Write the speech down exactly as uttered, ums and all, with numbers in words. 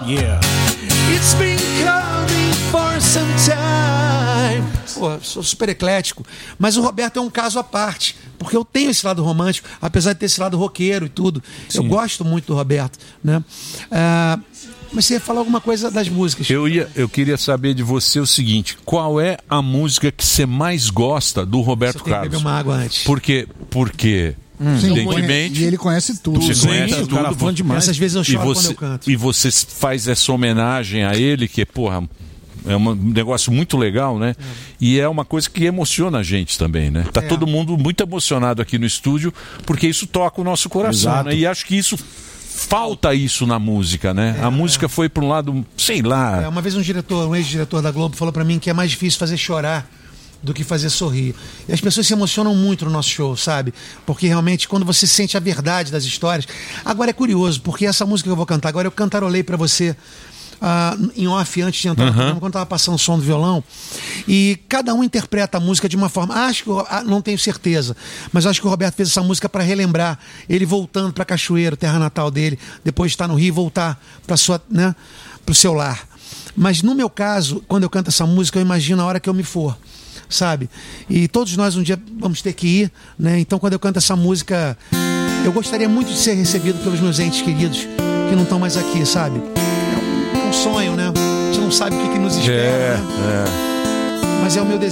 Yeah. It's been coming for some time. Pô, sou super eclético. Mas o Roberto é um caso à parte. Porque eu tenho esse lado romântico, apesar de ter esse lado roqueiro e tudo. Sim. Eu gosto muito do Roberto, né? Ah, mas você ia falar alguma coisa das músicas. Eu, ia, eu queria saber de você o seguinte: qual é a música que você mais gosta do Roberto você tem Carlos? Que beber uma água antes. Porque, porque hum. evidentemente. E ele conhece tudo. Você Sim, conhece o tudo. cara fã demais. Essas vezes eu choro e você, quando eu canto. E você faz essa homenagem a ele, que, porra, é um negócio muito legal, né? É. E é uma coisa que emociona a gente também, né? Tá é. todo mundo muito emocionado aqui no estúdio, porque isso toca o nosso coração, né? E acho que isso... Falta isso na música, né? É, a música foi para um lado, sei lá... É, uma vez um diretor, um ex-diretor da Globo falou para mim que é mais difícil fazer chorar do que fazer sorrir. E as pessoas se emocionam muito no nosso show, sabe? Porque realmente quando você sente a verdade das histórias... Agora é curioso, porque essa música que eu vou cantar agora, eu cantarolei para você... Uh, em off antes de entrar, uhum. quando estava passando o som do violão, e cada um interpreta a música de uma forma. Acho que eu, não tenho certeza, mas acho que o Roberto fez essa música para relembrar ele voltando para Cachoeiro, terra natal dele, depois de estar no Rio, voltar para sua, né, para o seu lar. Mas no meu caso, quando eu canto essa música, eu imagino a hora que eu me for, sabe? E todos nós um dia vamos ter que ir, né? Então, quando eu canto essa música, eu gostaria muito de ser recebido pelos meus entes queridos que não estão mais aqui, sabe? sonho, né? A gente não sabe o que, que nos espera, é, né? É. Mas é o meu desejo.